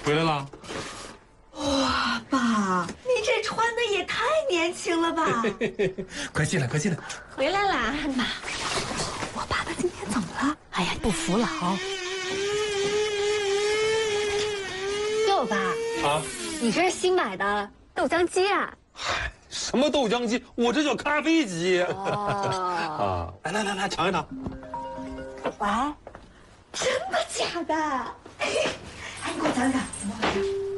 回来了。 哇，爸，你这穿的也太年轻了吧！ 快进来，快进来。 回来啦，妈。我爸他今天怎么了？哎呀，不服老。哟，爸啊，你这是新买的豆浆机啊？ 嗨，什么豆浆机？我这叫咖啡机。 哦。 啊，来，尝一尝。 喂，真的假的？哎，你给我讲讲怎么回事？